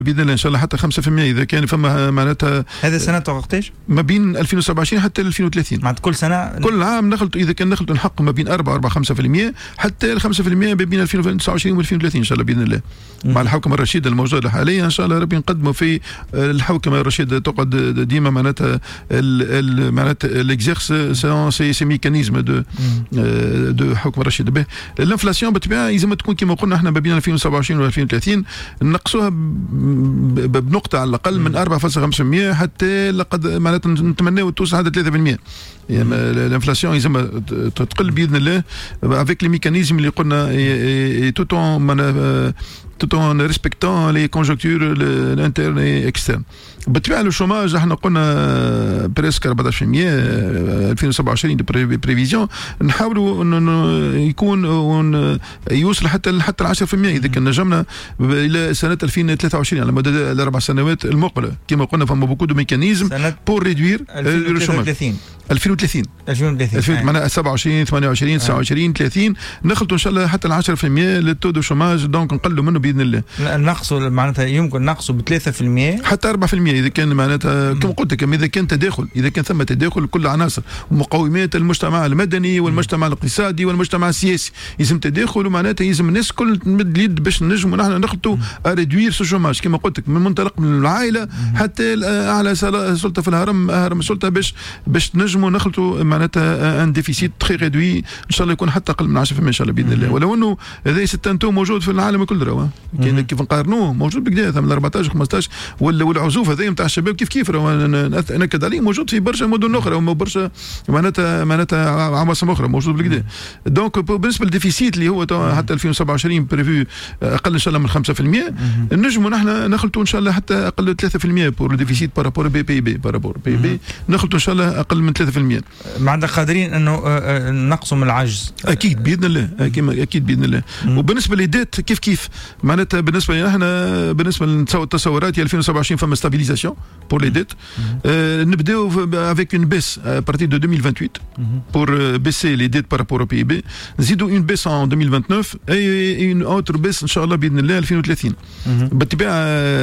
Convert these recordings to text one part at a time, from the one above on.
باذن الله ان شاء الله حتى 5% اذا كان فما معناتها. هذا سنه وقتاش؟ ما بين 2027 حتى 2030. معناتها كل سنه كل عام نخلطوا، اذا كان نخلطوا نحققوا ما بين 4 5% حتى 5% ما بين 2029 و 2030 ان شاء الله باذن الله. مع الحوكمه الرشيده الموجوده حاليا ان شاء الله ربي نقدموا في الحوكمه الرشيده تقعد ديما معناتها ليكزيرس سي ميكانيزم دو حوكمه الرشيده. به الانفلاسيون بالطبيعه لازم تكون كما قلنا احنا ما بين 2027 و 2030 نقصوها بنقطه على الاقل من 4.5% حتى لقد معناتها نتمناو توصل حتى 3%. يعني الانفلاسيون لازم تقل باذن الله افيك لي ميكانيزم اللي قلنا tout en respectant les conjonctures l'interne et externe. بالطبيعه الشوماج احنا قلنا بريسك 14% 2027 دي بريفيزيون، نحاولوا يكون يوصل حتى 10% اذا كان نجمنا الى سنه 2023 على مدى الاربع سنوات المقبله. كما قلنا فما بوكو دو ميكانيزم بور ريدوير الشوماج 2030 معناها 27 28 29 30 نخلطوا ان شاء الله حتى 10% للتو دو شوماج، دونك نقلوا منه باذن الله. نقصوا معناتها يمكن نقصوا ب 3% حتى 4% اذا كان معناتها كما قلت لك، اذا كان تداخل، اذا كان ثم تداخل كل عناصر ومقومات المجتمع المدني والمجتمع الاقتصادي والمجتمع السياسي، لازم تداخل ومعناتها لازم الناس كل تمد اليد باش نجموا نحن نخلطوا ريدوير سو شوماج كما قلت لك من منطلق من العائله حتى اعلى سلطه في الهرم السلطه باش نجموا نخلطوا معناتها ان ديفيسيت تري ريدوي ان شاء الله يكون حتى اقل من 10% ان شاء الله باذن الله. ولو انه هذا ستانتو موجود في العالم كله، كاين كيف نقارنوه موجود بكدا من 14 15 والعزوف هذا نتاع الشباب كيف ناكد عليه موجود في برشا مدن اخرى وبرشا معناتها عواصم اخرى موجود بالكدا. دونك بالنسبه للديفيسيت اللي هو حتى 2027 بريفو اقل ان شاء الله من 5%، نجموا نحن نخلطوا ان شاء الله حتى اقل 3% بور الديفيسيت بارابور بي بي نخلطوا ان شاء الله اقل من 3%. معناتها قادرين انه نقصوا من العجز اكيد باذن الله، اكيد باذن الله. وبالنسبه للديت كيف معناتها بالنسبه لنا احنا بالنسبه للتصورات 2027 فما ستابيليزاسيون بور لي ديت. نبداو افيك اون بيس بارتي دو 2028 بور بيسي لي ديت بارابور او بي بي، نزيدوا اون بيس ان 2029 اي اون اوتر بيس ان شاء الله باذن الله 2030 بالطبيعه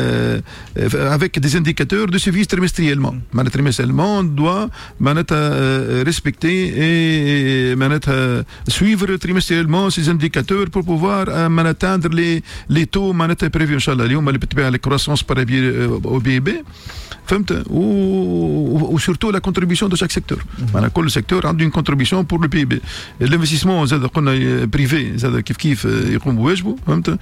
افيك دي انديكاتور دو سيفيس تريمستريالمون. معناتها تريمستريالمون دوا معناتها ريسبكتي اي معناتها سويفر تريمستريالمون سي انديكاتور بور بوفوار معناتها atteindre les taux معناتها بريفي ان شاء الله اليوم اللي بالطبيعه الكروسونس بار او بي بي فهمت. وسورتو لا كونتريبيسيون دو شاك سيكتور، معناها كل سيكتور عنده اون كونتريبيسيون بور لو بي بي. الانفستيسمون زاد قلنا بريفي زاد كيف يقوم بواجبه فهمت.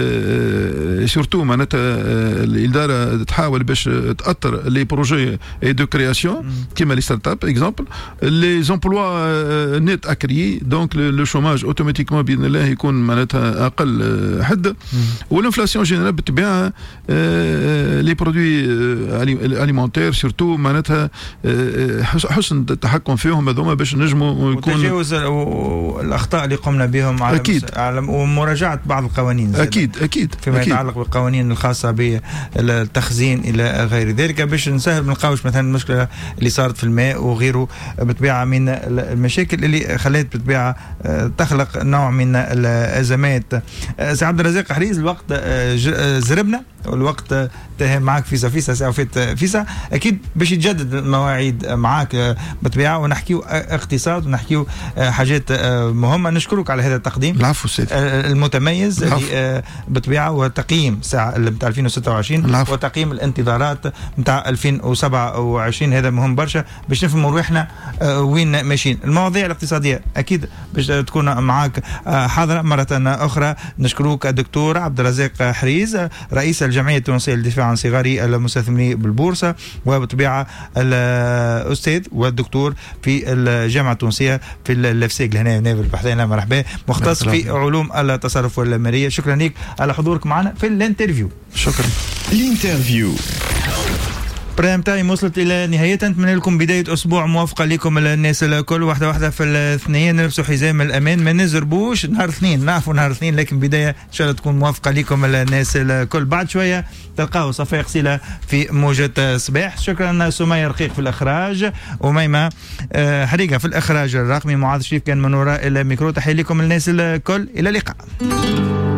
سورتو معناتها الاداره تحاول باش تاثر لي بروجي دو كرياسيون كيما لي ستارت اب اكزومبل لي زومبلوا نيت اكريي، دونك لو شوماج اوتوماتيكمون باذن الله يكون معناتها اقل حد. والانفلاسيون جينيرال بالطبيعه لي برودوي الاليمونتير سورتو معناتها حسن التحكم فيهم هذوما باش نجموا يكون وتجاوز الاخطاء اللي قمنا بهم على ومراجعه بعض القوانين اكيد فيما يتعلق بالقوانين الخاصه بالتخزين الى غير ذلك باش نسهل ما نلقاوش مثلا المشكله اللي صارت في الماء وغيره بالطبيعه من المشاكل اللي خلت بالطبيعه تخلق نوع من الازمات. سي عبد الرزاق حريز الوقت زربنا والوقت تهم معك فيسا ساعه فيسا اكيد باش يتجدد المواعيد معك بالطبيعه ونحكيو اقتصاد ونحكيو حاجات مهمه. نشكرك على هذا التقديم العفو سيدي المتميز اللي بالطبيعه وتقييم ساعه نتاع 2026 العفو. وتقييم الانتظارات نتاع 2027 هذا مهم برشا باش نفهموا روحنا وين ماشيين. المواضيع الاقتصاديه اكيد باش تكون معك حاضره مره اخرى. نشكرك الدكتور عبد الرزاق حريز رئيس الجمعيه التونسيه للدفاع عن صغار المستثمرين بالبورصه وبالطبيعه الاستاذ والدكتور في الجامعه التونسيه في اللفسيق هنا نافل البحثين. مرحبا، مختص في علوم التصرف والماليه. شكرا لك على حضورك معنا في الانترفيو. شكرا. الانترفيو برنامج تايم وصلت الى نهايتها. نتمنى لكم بدايه اسبوع موافقه لكم الناس الكل. واحده في الاثنين نلبسوا حزام الامان ما نزربوش نهار اثنين، نعرفوا نهار اثنين لكن بدايه ان شاء الله تكون موافقه لكم الناس الكل. بعد شويه تلقاو صفاء قصيله في موجة صباح. شكرا سمية رقيق في الاخراج وميمه حريقه في الاخراج الرقمي. معاذ شريف كان من وراء الميكرو. تحيه لكم الناس الكل، الى اللقاء.